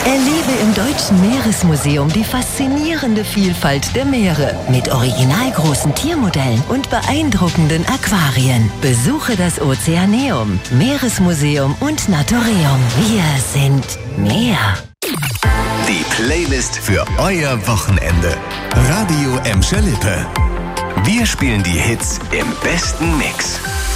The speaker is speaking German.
Erlebe im Deutschen Meeresmuseum die faszinierende Vielfalt der Meere mit originalgroßen Tiermodellen und beeindruckenden Aquarien. Besuche das Ozeaneum, Meeresmuseum und Naturium. Wir sind Meer. Die Playlist für euer Wochenende. Radio Emscher Lippe. Wir spielen die Hits im besten Mix.